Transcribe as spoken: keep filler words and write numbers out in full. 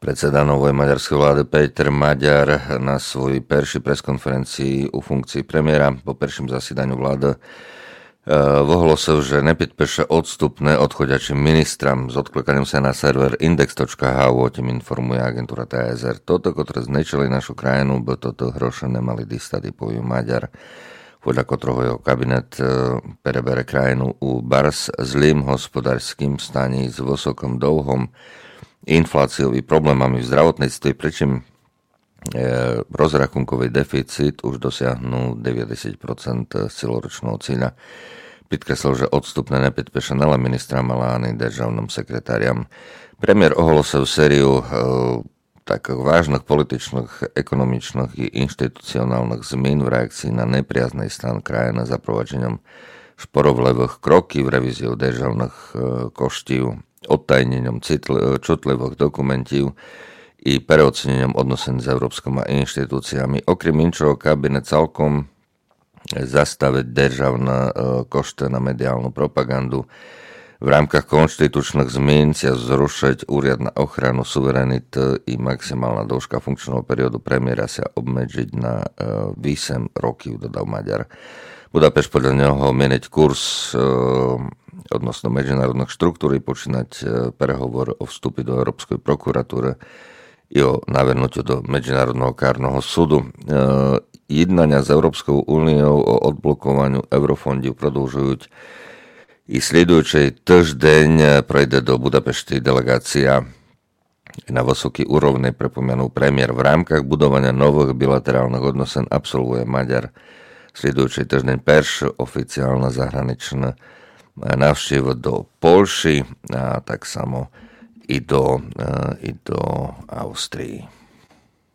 Predseda novej maďarskej vlády Péter Maďar na svojej peršej preskonferencii u funkcii premiéra po perším zasedaniu vlády ohlásil, že nepodpíše odstupné odchodiacim ministram. S odklikaním sa na server index bodka há u, o tým informuje agentúra té es er. Toto, ktoré znečili našu krajinu, by toto hroše nemali distať, povie Maďar. Podľa ktorého jeho kabinet perebere krajinu u bars zlým hospodárským staní s vysokom dlhom, infláciou i problémami v zdravotníctve, pričím e, rozrachunkový deficit už dosiahnu deväťdesiat percent celoročného cíľa. Podkreslil, že odstupné nepodpíše nelen ministram, ale ani državným sekretáriam. Premiér ohlásil sériu e, takých vážnych političných, ekonomičných i inštitucionálnych zmien v reakcii na nepriaznej stan krajiny za provádením šporovlevých kroky v revíziu državných e, koštív, odtajnením čutlivých dokumentov i preocenením odnosení s európskymi inštitúciami. Okrem inčoho kabinet celkom zastaviť državné košty na mediálnu propagandu. V rámkach konštitučných zmien sa zrušiť úrad na ochranu suverenity i maximálna dĺžka funkčného periodu premiéra sa obmedziť na osem rokov, dodal Maďar. Budapešť podľa neho meniť kurz odnosno medzinárodných štruktúr i počínať prehovor o vstupe do Európskej prokuratúry i o navrhnutiu do Medzinárodného kárneho súdu. Jednania s Európskou úniou o odblokovaní eurofondov produžujú i sledujúcej týždeň prejde do Budapešti delegácia na vysoký úrovni, pripomínal premiér. V rámkach budovania nových bilaterálnych odnosén absolvuje Maďar sledujúcej týždeň peršiu oficiálne zahraničné návštevu do Polši a tak samo i do, i do Austrii.